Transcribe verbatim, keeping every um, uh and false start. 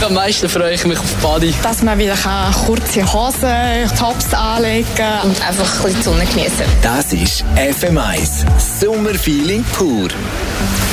am meisten freue ich mich auf Body. Dass man wieder kann kurze Hosen, Tops anlegen und einfach ein bisschen die Sonne genießen. Das ist F M eins. Sommerfeeling pur.